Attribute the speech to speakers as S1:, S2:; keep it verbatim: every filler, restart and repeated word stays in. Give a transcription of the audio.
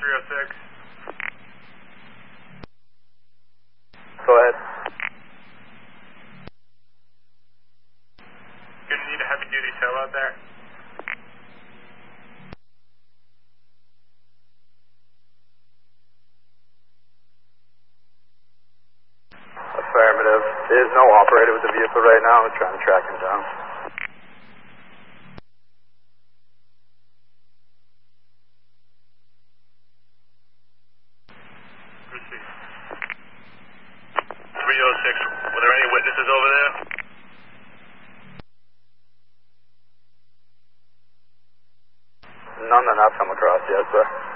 S1: three oh six.
S2: Go ahead.
S1: Gonna need a heavy duty tow out there.
S2: Affirmative. There's no operator with the vehicle right now. We're trying to track him down.
S1: Proceed. three oh six. Were there any witnesses over there?
S2: None that I've come across yet, sir.